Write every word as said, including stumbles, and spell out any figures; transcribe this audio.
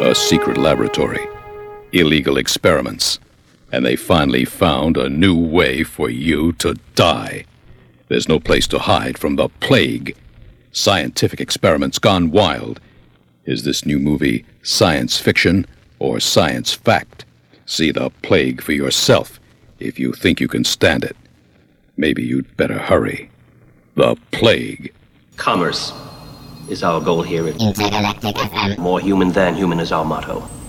A secret laboratory, illegal experiments, and they finally found a new way for you to die. There's no place to hide from the plague. Scientific experiments gone wild. Is this new movie science fiction or science fact? See The Plague for yourself if you think you can stand it. Maybe you'd better hurry. The Plague. Commerce is our goal here at Intergalactic F M. More human than human is our motto.